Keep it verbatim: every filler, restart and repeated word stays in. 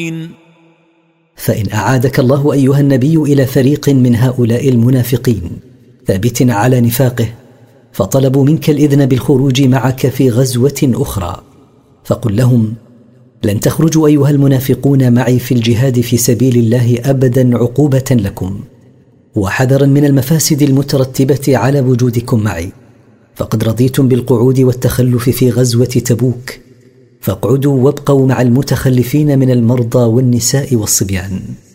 فإن أعادك الله أيها النبي إلى فريق من هؤلاء المنافقين ثابت على نفاقه فطلبوا منك الإذن بالخروج معك في غزوة أخرى، فقل لهم: لن تخرجوا أيها المنافقون معي في الجهاد في سبيل الله أبدا عقوبة لكم وحذرا من المفاسد المترتبة على وجودكم معي، فقد رضيتم بالقعود والتخلف في غزوة تبوك، فاقعدوا وابقوا مع المتخلفين من المرضى والنساء والصبيان.